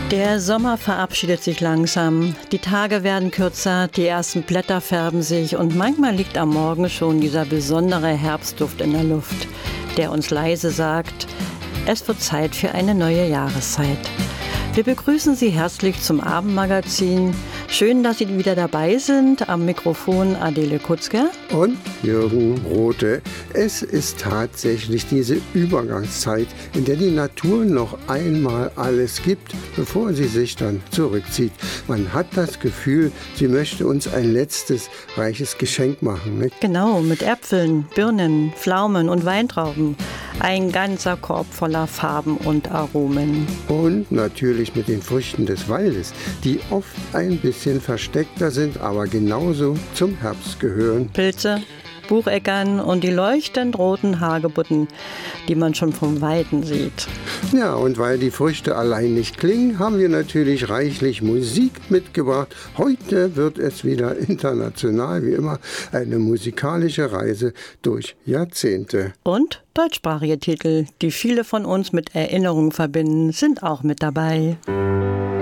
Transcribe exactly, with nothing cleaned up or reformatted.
Der Sommer verabschiedet sich langsam. Die Tage werden kürzer, die ersten Blätter färben sich und manchmal liegt am Morgen schon dieser besondere Herbstduft in der Luft, der uns leise sagt, es wird Zeit für eine neue Jahreszeit. Wir begrüßen Sie herzlich zum Abendmagazin. Schön, dass Sie wieder dabei sind. Am Mikrofon Adele Kutzke und Jürgen Rothe. Es ist tatsächlich diese Übergangszeit, in der die Natur noch einmal alles gibt, bevor sie sich dann zurückzieht. Man hat das Gefühl, sie möchte uns ein letztes reiches Geschenk machen. Nicht? Genau, mit Äpfeln, Birnen, Pflaumen und Weintrauben. Ein ganzer Korb voller Farben und Aromen. Und natürlich mit den Früchten des Waldes, die oft ein bisschen versteckter sind, aber genauso zum Herbst gehören. Pilze, Bucheckern und die leuchtend roten Hagebutten, die man schon vom Weiten sieht. Ja, und weil die Früchte allein nicht klingen, haben wir natürlich reichlich Musik mitgebracht. Heute wird es wieder international, wie immer, eine musikalische Reise durch Jahrzehnte. Und deutschsprachige Titel, die viele von uns mit Erinnerungen verbinden, sind auch mit dabei.